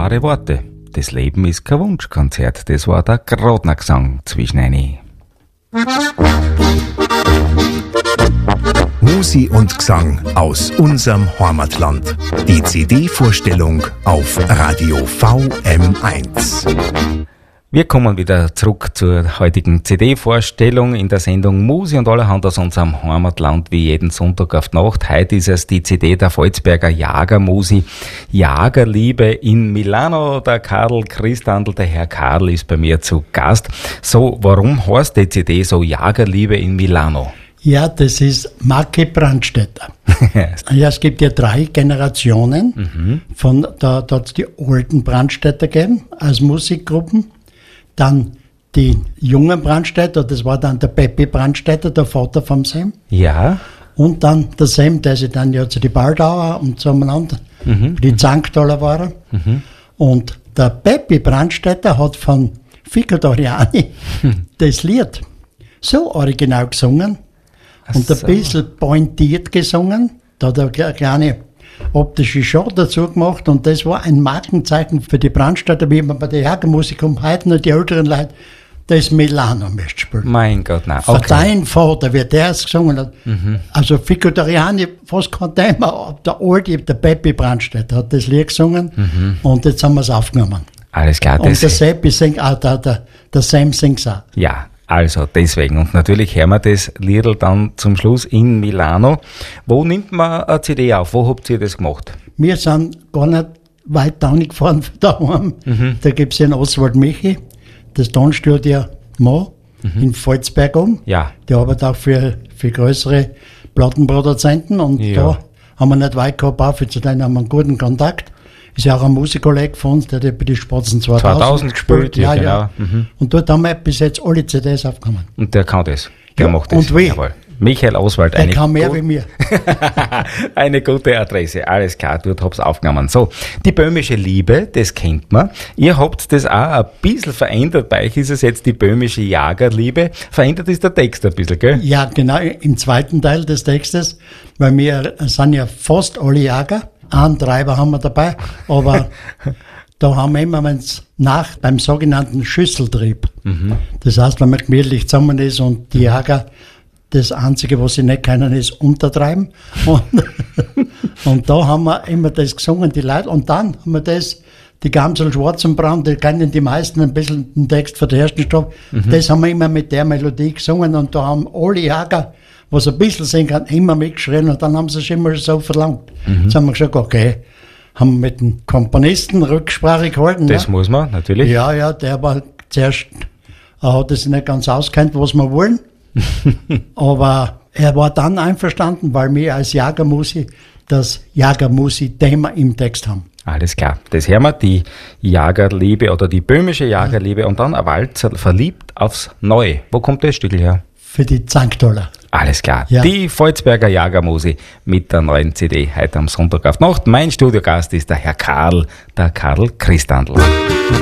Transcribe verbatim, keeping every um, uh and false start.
klare Worte. Das Leben ist kein Wunschkonzert. Das war der Grodner Gesang zwischen eine. Musi und Gesang aus unserem Heimatland. Die C D-Vorstellung auf Radio V M eins. Wir kommen wieder zurück zur heutigen C D-Vorstellung in der Sendung Musi und allerhand aus unserem Heimatland, wie jeden Sonntag auf die Nacht. Heute ist es die C D der Volzberger Jagermusi. Jagerliebe in Milano. Der Karl Christandl, der Herr Karl, ist bei mir zu Gast. So, warum heißt die C D so Jagerliebe in Milano? Ja, das ist Marke Brandstätter. Ja, es gibt ja drei Generationen. Mhm. Von, da da hat es die alten Brandstätter gegeben, als Musikgruppen. Dann die jungen Brandstätter, das war dann der Peppi Brandstätter, der Vater vom Sam. Ja. Und dann der Sam, der sich dann ja zu die Baldauer und zueinander, mhm. die Zanktaler waren. Mhm. Und der Peppi Brandstätter hat von Fico Doriani mhm. das Lied so original gesungen Ach und ein so. bisschen pointiert gesungen. Da hat er eine kleine optische Show dazu gemacht und das war ein Markenzeichen für die Brandstätter, wie man bei der Jagermusik um heute noch die älteren Leute das Milano möchte spielen. Mein Gott, nein. Okay. Von deinem Vater, wie der es gesungen hat. Mhm. Also Fico Doriani, fast kein Thema, der alte, der Peppi Brandstätter hat das Lied gesungen mhm. und jetzt haben wir es aufgenommen. Alles klar. Und der Seppi singt auch, der, der, der Sam singt auch. Ja. Also deswegen, und natürlich hören wir das Liedl dann zum Schluss in Milano. Wo nimmt man eine C D auf? Wo habt ihr das gemacht? Wir sind gar nicht weit down gefahren von daheim. Mhm. Da gibt es ja einen Oswald Michi, das Tonstudio Mo mhm. in Volzberg um. Ja. Der arbeitet auch für, für größere Plattenproduzenten und ja. da haben wir nicht weit gehabt, auch zu denen haben wir einen guten Kontakt. Ist ja auch ein Musikkolleg von uns, der hat bei den Spatzen zweitausend, zweitausend gespielt. Ja, ja. ja. Mhm. Und dort haben wir bis jetzt alle C Ds aufgenommen. Und der kann das. Der ja, macht das. Und wie? Jawohl. Michael Oswald. Der kann mehr wie mir. Eine gute Adresse. Alles klar, dort hab's aufgenommen. So, die böhmische Liebe, das kennt man. Ihr habt das auch ein bisschen verändert. Bei euch ist es jetzt die böhmische Jagerliebe. Verändert ist der Text ein bisschen, gell? Ja, genau. Im zweiten Teil des Textes, weil wir sind ja fast alle Jager. Einen Treiber haben wir dabei, aber da haben wir immer, wenn es nach beim sogenannten Schüsseltrieb. Mhm. Das heißt, wenn man gemütlich zusammen ist und die Jager, das Einzige, was sie nicht können, ist untertreiben. Und, und da haben wir immer das gesungen, die Leute. Und dann haben wir das, die Gamsel Schwarzenbraun, die kennen die meisten ein bisschen den Text von der ersten Strophe. Mhm. Das haben wir immer mit der Melodie gesungen und da haben alle Jager, was ein bisschen singen kann, immer mitgeschrien und dann haben sie es immer so verlangt. Mhm. Jetzt haben wir gesagt, okay, haben wir mit dem Komponisten Rücksprache gehalten. Das ja. muss man, natürlich. Ja, ja, der war zuerst, er hat es nicht ganz auskennt, was wir wollen. Aber er war dann einverstanden, weil wir als Jagermusi das Jagermusi-Thema im Text haben. Alles klar. Das hören wir, die Jagerliebe oder die böhmische Jagerliebe und dann ein Walzer verliebt aufs Neue. Wo kommt das Stück her? Für die Zanktaler. Alles klar. Ja. Die Volzberger Jagermusi mit der neuen C D heute am Sonntag auf Nacht. Mein Studiogast ist der Herr Karl, der Karl Christandl.